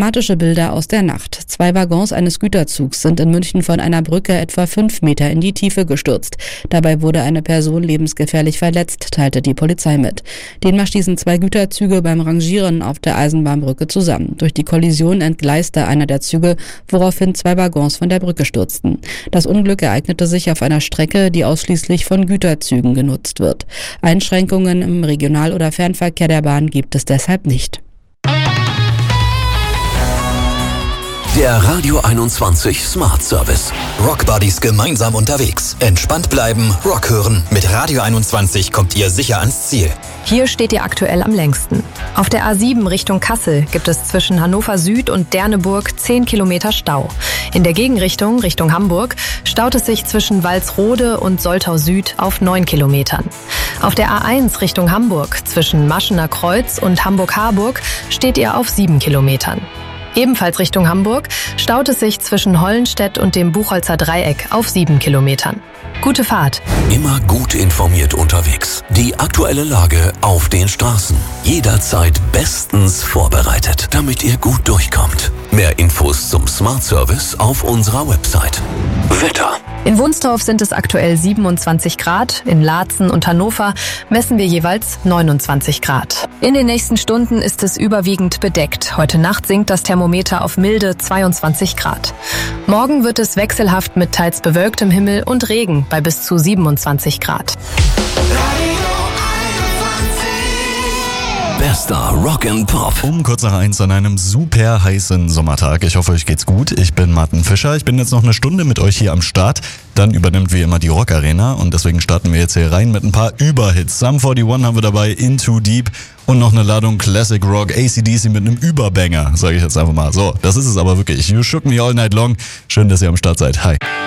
Dramatische Bilder aus der Nacht. 2 Waggons eines Güterzugs sind in München von einer Brücke etwa 5 Meter in die Tiefe gestürzt. Dabei wurde eine Person lebensgefährlich verletzt, teilte die Polizei mit. Demnach stießen 2 Güterzüge beim Rangieren auf der Eisenbahnbrücke zusammen. Durch die Kollision entgleiste einer der Züge, woraufhin 2 Waggons von der Brücke stürzten. Das Unglück ereignete sich auf einer Strecke, die ausschließlich von Güterzügen genutzt wird. Einschränkungen im Regional- oder Fernverkehr der Bahn gibt es deshalb nicht. Der Radio 21 Smart Service. Rock Buddies gemeinsam unterwegs. Entspannt bleiben, Rock hören. Mit Radio 21 kommt ihr sicher ans Ziel. Hier steht ihr aktuell am längsten. Auf der A7 Richtung Kassel gibt es zwischen Hannover Süd und Derneburg 10 Kilometer Stau. In der Gegenrichtung, Richtung Hamburg, staut es sich zwischen Walsrode und Soltau Süd auf 9 Kilometern. Auf der A1 Richtung Hamburg zwischen Maschener Kreuz und Hamburg-Harburg steht ihr auf 7 Kilometern. Ebenfalls Richtung Hamburg staut es sich zwischen Hollenstedt und dem Buchholzer Dreieck auf 7 Kilometern. Gute Fahrt. Immer gut informiert unterwegs. Die aktuelle Lage auf den Straßen. Jederzeit bestens vorbereitet, damit ihr gut durchkommt. Mehr Infos zum Smart Service auf unserer Website. Wetter. In Wunstorf sind es aktuell 27 Grad, in Laatzen und Hannover messen wir jeweils 29 Grad. In den nächsten Stunden ist es überwiegend bedeckt. Heute Nacht sinkt das Thermometer auf milde 22 Grad. Morgen wird es wechselhaft mit teils bewölktem Himmel und Regen bei bis zu 27 Grad. Bester Rock and Pop. Um kurz nach 1 an einem super heißen Sommertag. Ich hoffe, euch geht's gut. Ich bin Martin Fischer. Ich bin jetzt noch eine Stunde mit euch hier am Start. Dann übernimmt wie immer die Rock Arena und deswegen starten wir jetzt hier rein mit ein paar Überhits. Sum 41 haben wir dabei, In Too Deep und noch eine Ladung Classic Rock, AC/DC mit einem Überbanger, sage ich jetzt einfach mal. So, das ist es aber wirklich. You Shook Me All Night Long. Schön, dass ihr am Start seid. Hi.